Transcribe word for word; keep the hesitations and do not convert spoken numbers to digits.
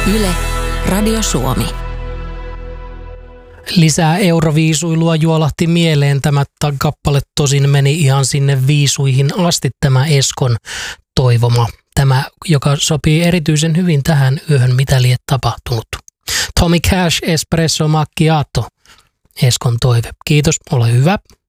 Yle, Radio Suomi. Lisää euroviisuilua juolahti mieleen. Tämä kappale tosin meni ihan sinne viisuihin asti, tämä Eskon toivoma. Tämä, joka sopii erityisen hyvin tähän yöhön, mitä lie tapahtunut. Tommy Cash, Espresso Macchiato, Eskon toive. Kiitos, ole hyvä.